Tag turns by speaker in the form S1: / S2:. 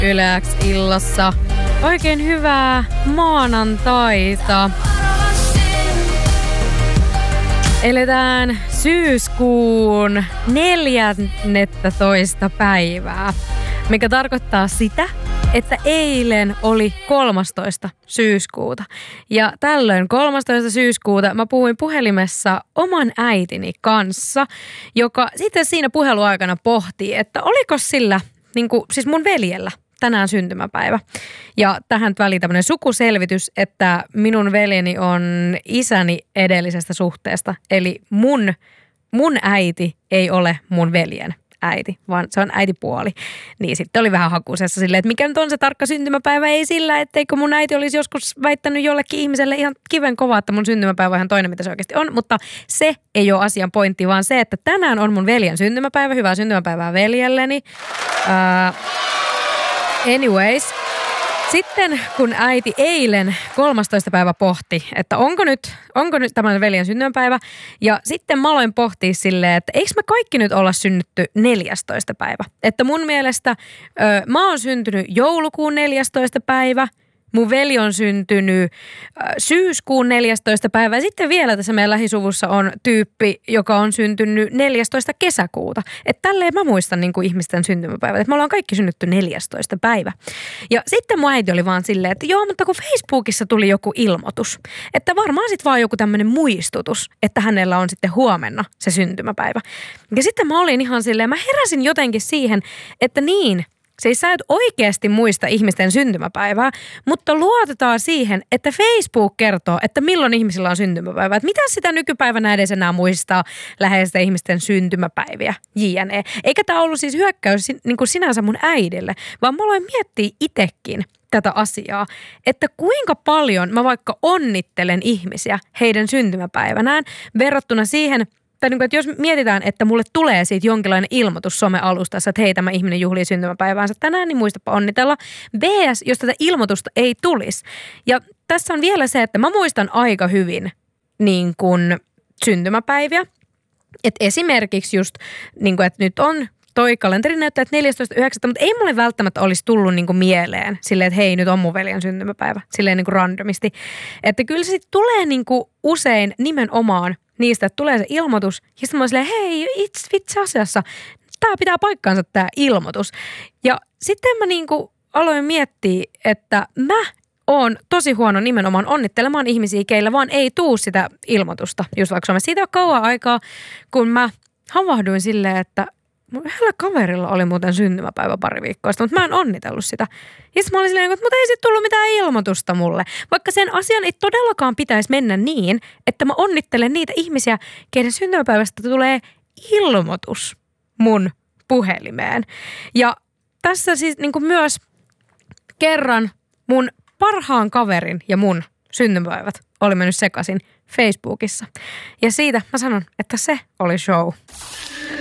S1: Yle X illassa. Oikein hyvää maanantaita. Eletään syyskuun 14. päivää, mikä tarkoittaa sitä, että eilen oli 13. syyskuuta. Ja tällöin 13. syyskuuta mä puhuin puhelimessa oman äitini kanssa, joka sitten siinä puheluaikana pohtii, että oliko sillä, siis mun veljellä, tänään syntymäpäivä. Ja tähän väliin tämmöinen sukuselvitys, että minun veljeni on isäni edellisestä suhteesta. Eli mun äiti ei ole mun veljen äiti, vaan se on äitipuoli. Niin sitten oli vähän hakusessa silleen, että mikä nyt on se tarkka syntymäpäivä, ei sillä, etteikö mun äiti olisi joskus väittänyt jollekin ihmiselle ihan kiven kovaa, että mun syntymäpäivä on ihan toinen, mitä se oikeasti on. Mutta se ei ole asian pointti, vaan se, että tänään on mun veljen syntymäpäivä. Hyvää syntymäpäivää veljelleni. Anyways, sitten kun äiti eilen 13. päivä pohti, että onko nyt tämän veljen syntymäpäivä, ja sitten mä aloin pohtia silleen, että eikö me kaikki nyt olla synnytty 14. päivä. Että mun mielestä mä oon syntynyt joulukuun 14. päivä, mun veli on syntynyt syyskuun 14. päivä ja sitten vielä tässä meidän lähisuvussa on tyyppi, joka on syntynyt 14. kesäkuuta. Että tälleen mä muistan niin kuin ihmisten syntymäpäivät, että me ollaan kaikki synnytty 14. päivä. Ja sitten mun äiti oli vaan silleen, että joo, mutta kun Facebookissa tuli joku ilmoitus, että varmaan sitten vaan joku tämmöinen muistutus, että hänellä on sitten huomenna se syntymäpäivä. Ja sitten mä olin ihan silleen, mä heräsin jotenkin siihen, että niin, siis sä et oikeasti muista ihmisten syntymäpäivää, mutta luotetaan siihen, että Facebook kertoo, että milloin ihmisillä on syntymäpäivä. Että mitä sitä nykypäivänä edes enää muistaa läheisten ihmisten syntymäpäiviä, jne. Eikä tämä ollut siis hyökkäys niin kuin sinänsä mun äidille, vaan mä aloin miettiä itsekin tätä asiaa, että kuinka paljon mä vaikka onnittelen ihmisiä heidän syntymäpäivänään verrattuna siihen, tai niin kuin, että jos mietitään, että mulle tulee siitä jonkinlainen ilmoitus some-alustassa, että hei, tämä ihminen juhlii syntymäpäiväänsä tänään, niin muistapa onnitella. VS, jos tätä ilmoitusta ei tulisi. Ja tässä on vielä se, että mä muistan aika hyvin niin kuin syntymäpäiviä. Että esimerkiksi just, niin kuin, että nyt on toi kalenteri näyttää, että 14.9. Mutta ei mulle välttämättä olisi tullut niin kuin mieleen silleen, että hei, nyt on mun veljen syntymäpäivä. Silleen niin kuin randomisti. Että kyllä se sitten tulee niin kuin usein nimenomaan niistä, että tulee se ilmoitus, ja sitten mä oon silleen, hei, itse asiassa, tää pitää paikkaansa tää ilmoitus. Ja sitten mä niinku aloin miettiä, että mä oon tosi huono nimenomaan onnittelemaan ihmisiä, keillä vaan ei tuu sitä ilmoitusta. Just vaikka Suomessa siitä on kauan aikaa, kun mä havahduin silleen, että mun yhdellä kaverilla oli muuten syntymäpäivä pari viikkoa sitten, mutta mä en onnitellut sitä. Ja sitten mä olin silleen, että ei sitten tullut mitään ilmoitusta mulle. Vaikka sen asian ei todellakaan pitäisi mennä niin, että mä onnittelen niitä ihmisiä, keiden syntymäpäivästä tulee ilmoitus mun puhelimeen. Ja tässä siis niin kuin myös kerran mun parhaan kaverin ja mun syntymäpäivät oli mennyt sekaisin Facebookissa. Ja siitä mä sanon, että se oli show.